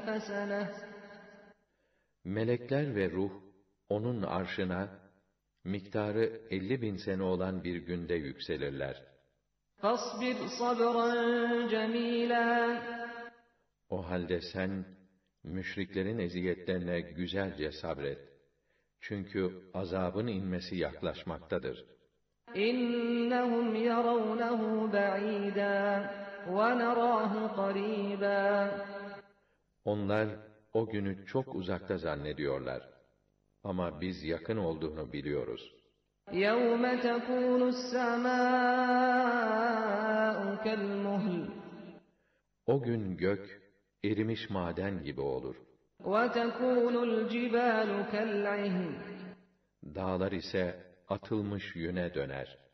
سَنَةٍ Melekler ve ruh, onun arşına, miktarı 50.000 sene olan bir günde yükselirler. فَاصْبِرْ صَبْرًا جَمِيلًا O halde sen, müşriklerin eziyetlerine güzelce sabret. Çünkü azabın inmesi yaklaşmaktadır. إِنَّهُمْ يَرَوْنَهُ بَعِيدًا وَنَرَاهُ قَرِيبًا Onlar, o günü çok uzakta zannediyorlar. Ama biz yakın olduğunu biliyoruz. يَوْمَ تَكُونُ السَّمَاءُ كَالْمُهْلِ O gün gök, erimiş maden gibi olur. وَتَكُونُ الْجِبَالُ كَالْعِهْنِ Dağlar ise atılmış yüne döner.